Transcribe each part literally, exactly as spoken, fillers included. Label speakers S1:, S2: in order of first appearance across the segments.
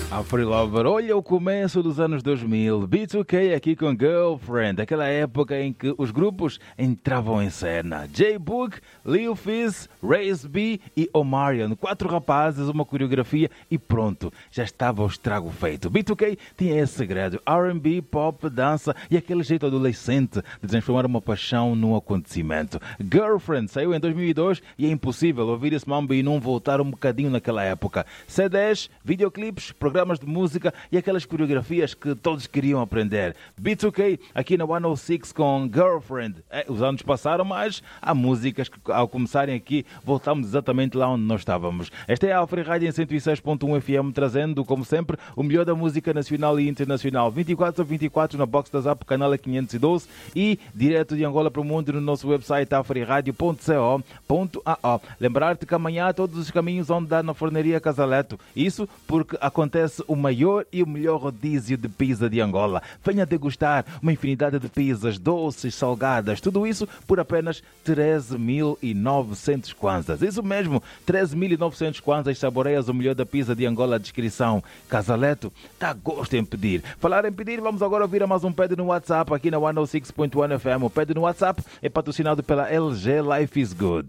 S1: Afri Lover, olha o começo dos anos dois mil, B dois K aqui com Girlfriend, aquela época em que os grupos entravam em cena. J-Boog, Lil Fizz, Raze B e Omarion, quatro rapazes, uma coreografia e pronto, já estava o estrago feito. B dois K tinha esse segredo, R and B, pop, dança e aquele jeito adolescente de transformar uma paixão num acontecimento. Girlfriend saiu em dois mil e dois e é impossível ouvir esse mambo e não voltar um bocadinho naquela época. C Ds, videoclipes, programas de música e aquelas coreografias que todos queriam aprender. B dois K aqui na cento e seis com Girlfriend. É, os anos passaram, mas há músicas que ao começarem aqui voltamos exatamente lá onde nós estávamos. Esta é a Afri Rádio em cento e seis ponto um F M, trazendo, como sempre, o melhor da música nacional e internacional. vinte e quatro a vinte e quatro na box da Zap, canal quinhentos e doze e direto de Angola para o mundo no nosso website afriradio ponto co ponto a o. Lembrar-te que amanhã todos os caminhos vão dar na Forneria Casaleto. Isso porque acontece o maior e o melhor rodízio de pizza de Angola. Venha degustar uma infinidade de pizzas, doces, salgadas, tudo isso por apenas treze mil e novecentos kwanzas. Isso mesmo, treze mil e novecentos kwanzas, saboreias o melhor da pizza de Angola. A descrição. Casaleto, dá gosto em pedir. Falar em pedir, vamos agora ouvir a mais um pede no WhatsApp aqui na cento e seis ponto um F M. O pede no WhatsApp é patrocinado pela L G Life is Good.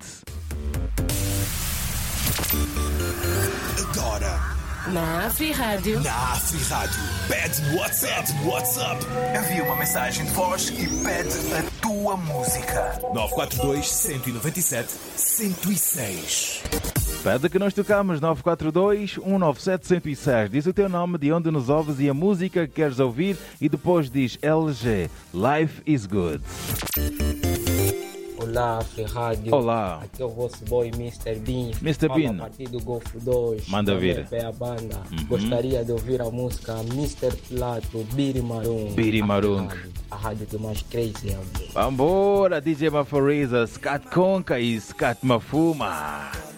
S2: Agora
S3: na Afri Rádio.
S2: Na Afri Rádio. Pede no WhatsApp. WhatsApp. Envia uma mensagem de voz e pede a tua música. nove quatro dois, um nove sete, um zero seis.
S1: Pede que nós tocamos. Nove quatro dois, um nove sete, um zero seis. Diz o teu nome, de onde nos ouves e a música que queres ouvir e depois diz L G. Life is Good.
S4: Olá, Afri Rádio.
S1: Olá.
S4: Aqui é o vosso boy mister Bean.
S1: mister
S4: Fala
S1: Bean.
S4: a partir do Golfo dois.
S1: Manda vir.
S4: É a banda.
S1: Uhum.
S4: Gostaria de ouvir a música mister Plato, Biri Maroon.
S1: Biri Maroon.
S4: A rádio, a rádio que mais crazy é o
S1: Vambora, D J Mafariza, Scat Conca e Scat Mafuma.